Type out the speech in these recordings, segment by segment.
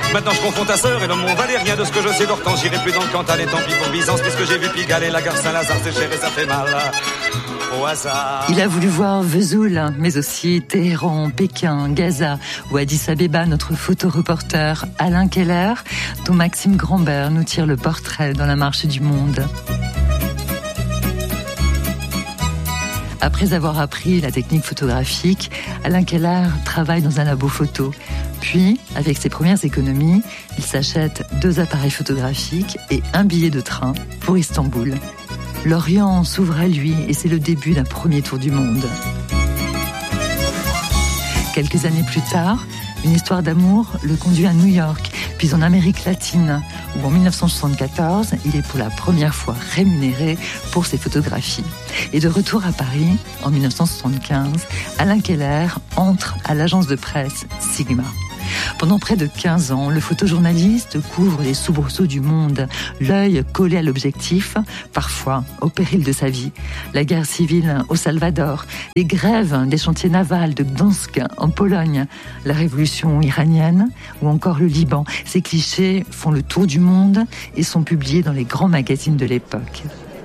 Maintenant je confonds ta sœur et le mont Valérien. De ce que je sais d'Hortense, j'irai plus dans le Cantal. Et tant pis pour Byzance, puisque j'ai vu Pigalle et la gare Saint-Lazare. C'est cher et ça fait mal au hasard. Il a voulu voir Vesoul, mais aussi Téhéran, Pékin, Gaza ou Addis Abeba. Notre photoreporter Alain Keller, dont Maxime Grambert nous tire le portrait dans la marche du monde. Après avoir appris la technique photographique, Alain Keller travaille dans un labo photo. Puis, avec ses premières économies, il s'achète 2 appareils photographiques et un billet de train pour Istanbul. L'Orient s'ouvre à lui et c'est le début d'un premier tour du monde. Quelques années plus tard, une histoire d'amour le conduit à New York, puis en Amérique latine, où en 1974, il est pour la première fois rémunéré pour ses photographies. Et de retour à Paris, en 1975, Alain Keller entre à l'agence de presse Sigma. Pendant près de 15 ans, le photojournaliste couvre les soubresauts du monde, l'œil collé à l'objectif, parfois au péril de sa vie. La guerre civile au Salvador, les grèves des chantiers navals de Gdansk en Pologne, la révolution iranienne ou encore le Liban. Ces clichés font le tour du monde et sont publiés dans les grands magazines de l'époque.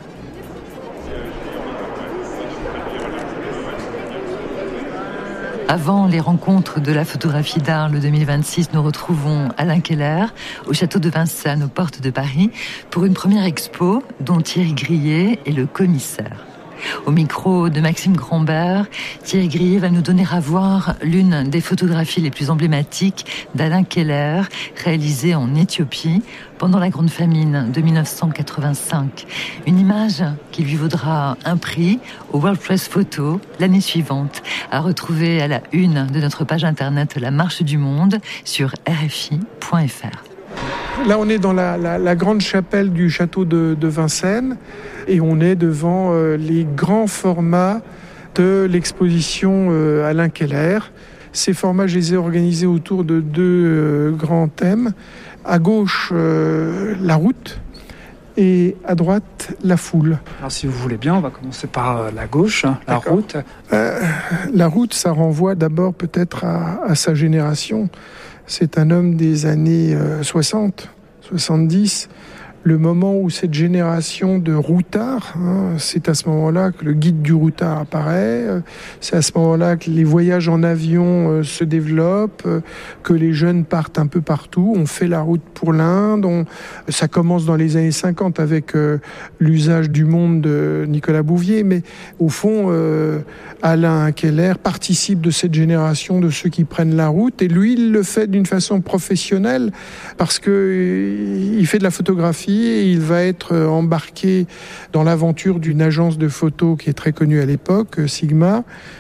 Avant les rencontres de la photographie d'Arles 2026, nous retrouvons Alain Keller au château de Vincennes, aux portes de Paris, pour une première expo dont Thierry Grillet est le commissaire. Au micro de Maxime Grambert, Thierry Grillet va nous donner à voir l'une des photographies les plus emblématiques d'Alain Keller, réalisée en Éthiopie pendant la Grande Famine de 1985. Une image qui lui vaudra un prix au World Press Photo l'année suivante, à retrouver à la une de notre page internet La Marche du Monde sur rfi.fr. Là, on est dans la grande chapelle du château de Vincennes et on est devant les grands formats de l'exposition Alain Keller. Ces formats, je les ai organisés autour de 2 grands thèmes. À gauche, la route et à droite, la foule. Alors, si vous voulez bien, on va commencer par la gauche, la route. La route, ça renvoie d'abord peut-être à sa génération. C'est un homme des années 60, 70, le moment où cette génération de routards, c'est à ce moment-là que le guide du routard apparaît, c'est à ce moment-là que les voyages en avion se développent, que les jeunes partent un peu partout, on fait la route pour l'Inde, ça commence dans les années 50 avec l'usage du monde de Nicolas Bouvier, mais au fond, Alain Keller participe de cette génération de ceux qui prennent la route, et lui, il le fait d'une façon professionnelle, parce que il fait de la photographie, et il va être embarqué dans l'aventure d'une agence de photos qui est très connue à l'époque, Sigma.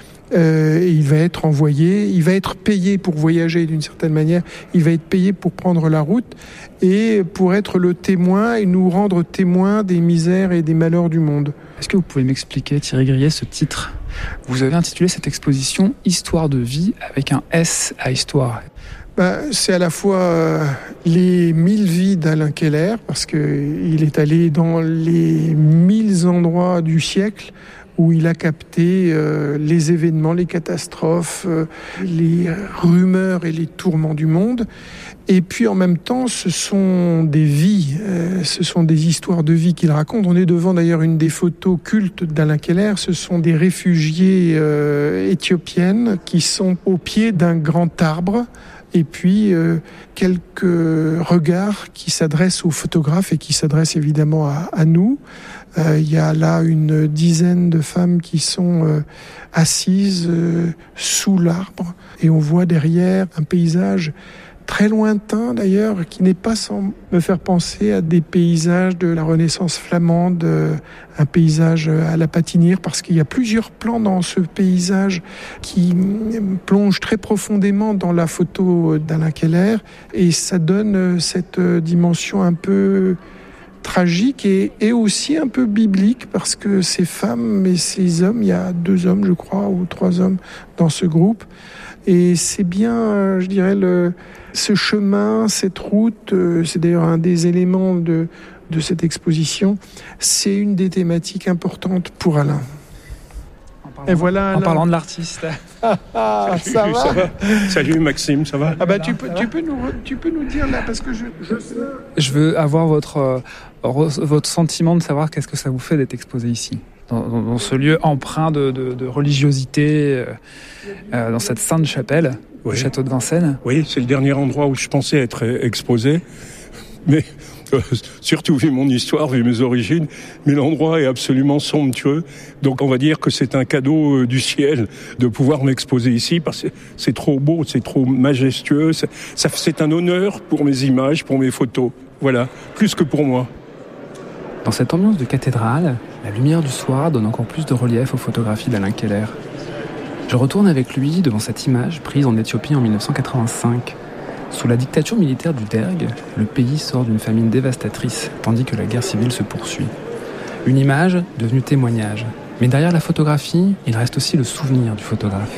Et il va être envoyé, il va être payé pour voyager d'une certaine manière, il va être payé pour prendre la route et pour être le témoin et nous rendre témoins des misères et des malheurs du monde. Est-ce que vous pouvez m'expliquer, Thierry Grillet, ce titre ? Vous avez intitulé cette exposition « Histoire de vie » avec un S à histoire. C'est à la fois les 1000 vies d'Alain Keller, parce qu'il est allé dans les 1000 endroits du siècle où il a capté les événements, les catastrophes, les rumeurs et les tourments du monde. Et puis en même temps, ce sont des vies, ce sont des histoires de vie qu'il raconte. On est devant d'ailleurs une des photos cultes d'Alain Keller. Ce sont des réfugiés éthiopiennes qui sont au pied d'un grand arbre. Et puis, quelques regards qui s'adressent aux photographes et qui s'adressent évidemment à nous. Il y a là une dizaine de femmes qui sont assises sous l'arbre. Et on voit derrière un paysage très lointain d'ailleurs, qui n'est pas sans me faire penser à des paysages de la Renaissance flamande, un paysage à la Patinière, parce qu'il y a plusieurs plans dans ce paysage qui plongent très profondément dans la photo d'Alain Keller, et ça donne cette dimension un peu tragique et aussi un peu biblique, parce que ces femmes et ces hommes, il y a 2 hommes je crois, ou 3 hommes dans ce groupe, et c'est bien, je dirais, ce chemin, cette route, c'est d'ailleurs un des éléments de cette exposition, c'est une des thématiques importantes pour Alain. En parlant de l'artiste. Ça va. Salut Maxime, ça va? Ah bah tu peux nous dire là, parce que Je veux avoir votre sentiment de savoir qu'est-ce que ça vous fait d'être exposé ici, dans ce lieu empreint de religiosité, dans cette sainte chapelle, oui. Du château de Vincennes. Oui, c'est le dernier endroit où je pensais être exposé, mais surtout vu mon histoire, vu mes origines, mais l'endroit est absolument somptueux. Donc on va dire que c'est un cadeau du ciel de pouvoir m'exposer ici, parce que c'est trop beau, c'est trop majestueux. C'est un honneur pour mes images, pour mes photos. Voilà, plus que pour moi. Dans cette ambiance de cathédrale, la lumière du soir donne encore plus de relief aux photographies d'Alain Keller. Je retourne avec lui devant cette image prise en Éthiopie en 1985. Sous la dictature militaire du Derg, le pays sort d'une famine dévastatrice, tandis que la guerre civile se poursuit. Une image devenue témoignage. Mais derrière la photographie, il reste aussi le souvenir du photographe.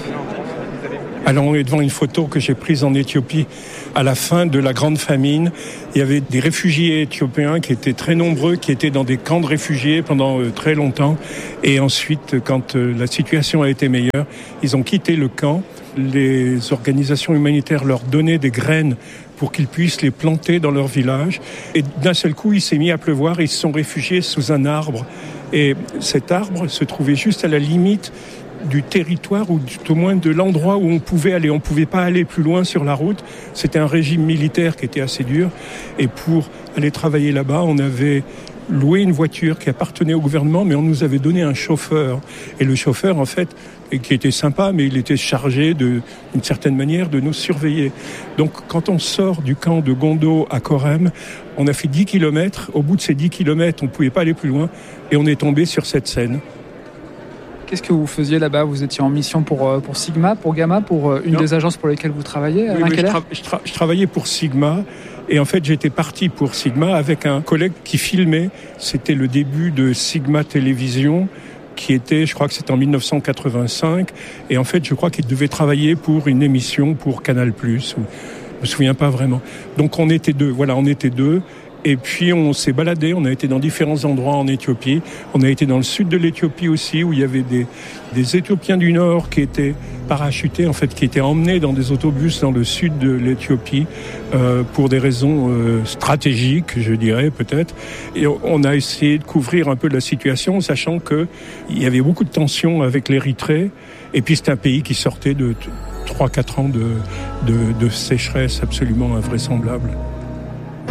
Alors on est devant une photo que j'ai prise en Éthiopie à la fin de la grande famine. Il y avait des réfugiés éthiopiens qui étaient très nombreux, qui étaient dans des camps de réfugiés pendant très longtemps. Et ensuite, quand la situation a été meilleure, ils ont quitté le camp. Les organisations humanitaires leur donnaient des graines pour qu'ils puissent les planter dans leur village. Et d'un seul coup, il s'est mis à pleuvoir et ils se sont réfugiés sous un arbre. Et cet arbre se trouvait juste à la limite du territoire, ou tout au moins de l'endroit où on pouvait aller. On ne pouvait pas aller plus loin sur la route. C'était un régime militaire qui était assez dur. Et pour aller travailler là-bas, on avait loué une voiture qui appartenait au gouvernement, mais on nous avait donné un chauffeur. Et le chauffeur, en fait, qui était sympa, mais il était chargé d'une certaine manière de nous surveiller. Donc quand on sort du camp de Gondo à Korem, on a fait 10 km. Au bout de ces 10 km, on ne pouvait pas aller plus loin. Et on est tombé sur cette scène. Qu'est-ce que vous faisiez là-bas? Vous étiez en mission pour Sigma, pour Gamma, pour une des agences pour lesquelles vous travaillez, Alain Keller? Je travaillais pour Sigma. Et en fait, j'étais parti pour Sigma avec un collègue qui filmait. C'était le début de Sigma Télévision, qui était, je crois que c'était en 1985. Et en fait, je crois qu'il devait travailler pour une émission pour Canal+. Je me souviens pas vraiment. Donc on était deux. Voilà, on était deux. Et puis on s'est baladé, on a été dans différents endroits en Éthiopie. On a été dans le sud de l'Éthiopie aussi, où il y avait des Éthiopiens du Nord qui étaient parachutés, en fait, qui étaient emmenés dans des autobus dans le sud de l'Éthiopie pour des raisons stratégiques, je dirais peut-être. Et on a essayé de couvrir un peu la situation, sachant qu'il y avait beaucoup de tensions avec l'Érythrée. Et puis c'est un pays qui sortait de 3-4 ans de sécheresse absolument invraisemblable.